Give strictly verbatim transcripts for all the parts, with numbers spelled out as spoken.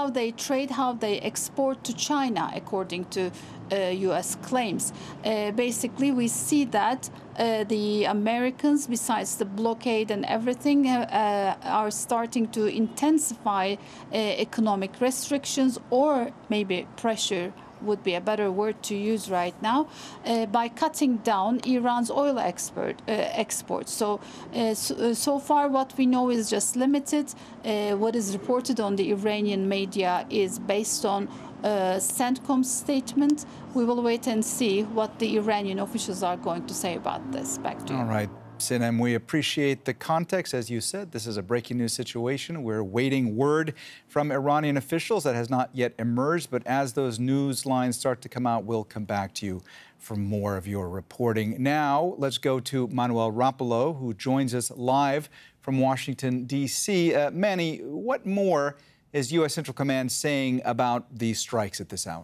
how they trade, how they export to China, according to uh, U S claims. Uh, basically, we see that uh, the Americans, besides the blockade and everything, uh, are starting to intensify uh, economic restrictions, or maybe pressure would be a better word to use right now, uh, by cutting down Iran's oil export, uh, exports. So, uh, so, so far what we know is just limited. Uh, what is reported on the Iranian media is based on uh, CENTCOM's statement. We will wait and see what the Iranian officials are going to say about this. Back to you. All right. Sinem, we appreciate the context. As you said, this is a breaking news situation. We're waiting word from Iranian officials that has not yet emerged. But as those news lines start to come out, we'll come back to you for more of your reporting. Now, let's go to Manuel Rapolo, who joins us live from Washington, D C Uh, Manny, what more is U S Central Command saying about these strikes at this hour?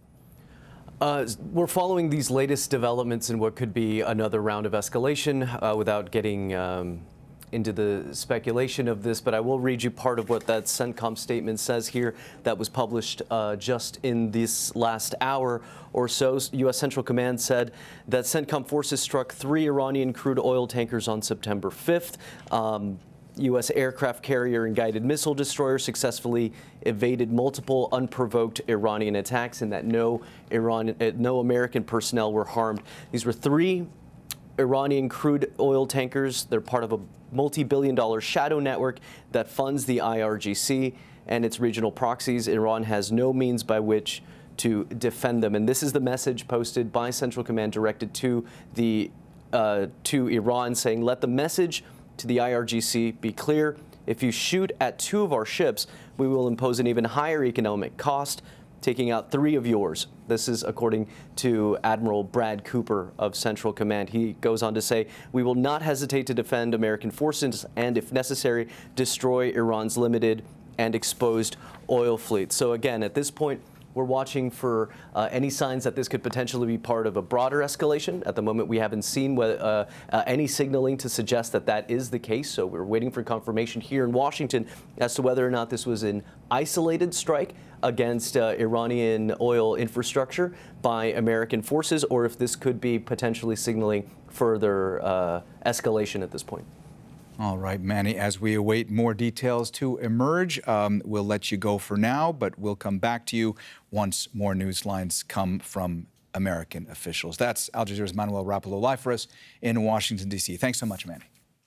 Uh, we're following these latest developments in what could be another round of escalation uh, without getting um, into the speculation of this, but I will read you part of what that CENTCOM statement says here that was published uh, just in this last hour or so. U S Central Command said that CENTCOM forces struck three Iranian crude oil tankers on September fifth. Um, U S aircraft carrier and guided missile destroyer successfully evaded multiple unprovoked Iranian attacks, and that no Iran, uh, no American personnel were harmed. These were three Iranian crude oil tankers. They're part of a multi-billion dollar shadow network that funds the I R G C and its regional proxies. Iran has no means by which to defend them. And this is the message posted by Central Command directed to the uh, to Iran, saying, let the message to the I R G C be clear. If you shoot at two of our ships, we will impose an even higher economic cost, taking out three of yours. This is according to Admiral Brad Cooper of Central Command. He goes on to say, we will not hesitate to defend American forces and, if necessary, destroy Iran's limited and exposed oil fleet. So again, at this point, we're watching for uh, any signs that this could potentially be part of a broader escalation. At the moment, we haven't seen whether, uh, uh, any signaling to suggest that that is the case. So we're waiting for confirmation here in Washington as to whether or not this was an isolated strike against uh, Iranian oil infrastructure by American forces, or if this could be potentially signaling further uh, escalation at this point. All right, Manny, as we await more details to emerge, um, we'll let you go for now, but we'll come back to you once more news lines come from American officials. That's Al Jazeera's Manuel Rapolo live for us in Washington, D C Thanks so much, Manny.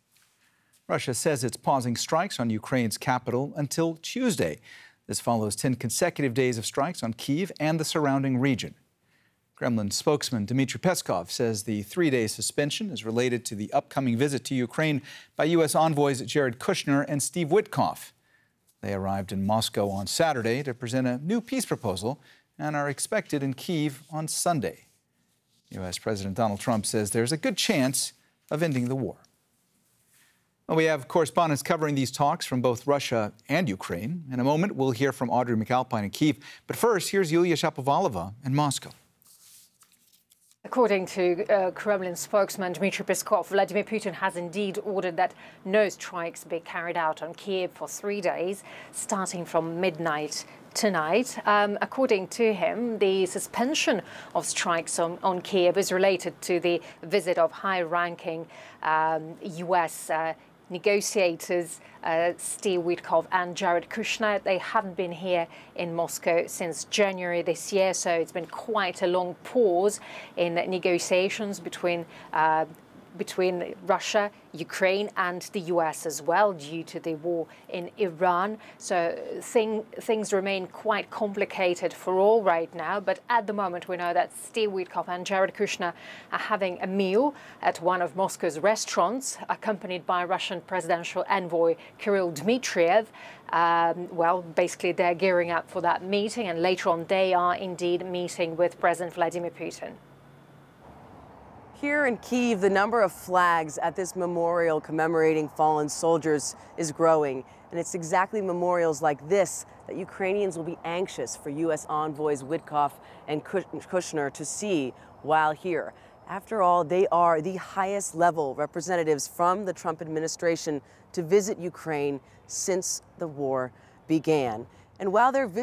Russia says it's pausing strikes on Ukraine's capital until Tuesday. This follows ten consecutive days of strikes on Kyiv and the surrounding region. Kremlin spokesman Dmitry Peskov says the three-day suspension is related to the upcoming visit to Ukraine by U S envoys Jared Kushner and Steve Witkoff. They arrived in Moscow on Saturday to present a new peace proposal and are expected in Kyiv on Sunday. U S President Donald Trump says there's a good chance of ending the war. Well, we have correspondents covering these talks from both Russia and Ukraine. In a moment, we'll hear from Audrey McAlpine in Kyiv. But first, here's Yulia Shapovalova in Moscow. According to uh, Kremlin spokesman Dmitry Peskov, Vladimir Putin has indeed ordered that no strikes be carried out on Kyiv for three days, starting from midnight tonight. Um, according to him, the suspension of strikes on, on Kyiv is related to the visit of high-ranking um, U S uh, negotiators uh, Steve Witkoff and Jared Kushner. They haven't been here in Moscow since January this year, so it's been quite a long pause in negotiations between uh, between Russia, Ukraine and the U S as well, due to the war in Iran. So thing, things remain quite complicated for all right now. But at the moment, we know that Steve Witkoff and Jared Kushner are having a meal at one of Moscow's restaurants, accompanied by Russian presidential envoy Kirill Dmitriev. Um, well, basically, they're gearing up for that meeting, and later on, they are indeed meeting with President Vladimir Putin. Here in Kyiv, the number of flags at this memorial commemorating fallen soldiers is growing. And it's exactly memorials like this that Ukrainians will be anxious for U S envoys Witkoff and Kushner to see while here. After all, they are the highest level representatives from the Trump administration to visit Ukraine since the war began. And while they're